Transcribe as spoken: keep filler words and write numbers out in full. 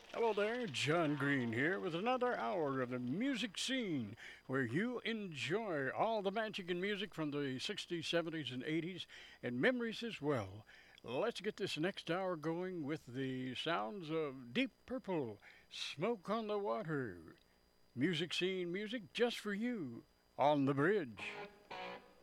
Hello there, John Green here with another hour of the music scene where you enjoy all the magic and music from the sixties, seventies, and eighties and memories as well. Let's get this next hour going with the sounds of Deep Purple, Smoke on the Water. Music scene music just for you on the bridge.